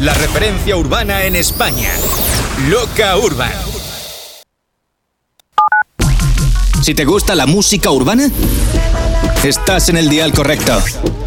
la referencia urbana en España. Loca Urban. Si te gusta la música urbana, estás en el dial correcto.